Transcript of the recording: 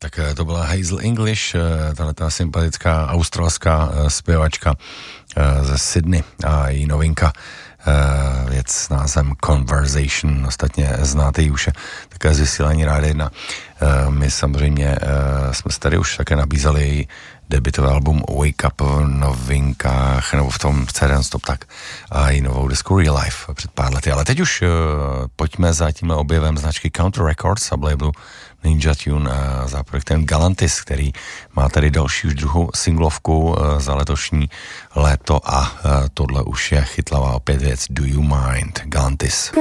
Tak to byla Hazel English, tato sympatická australská zpěvačka ze Sydney a její novinka věc s názvem Conversation, ostatně znáte ji už také z vysílání Rádia 1. My samozřejmě jsme se tady už také nabízeli její debutové album Wake Up v novinkách, nebo v tom CD Stop tak, a její novou desku Real Life před pár lety. Ale teď už pojďme za tímhle objevem značky Counter Records, sublabelu Ninja Tune za projektem Galantis, který má tady další už druhou singlovku za letošní léto a tohle už je chytlavá opět věc Do You Mind, Galantis.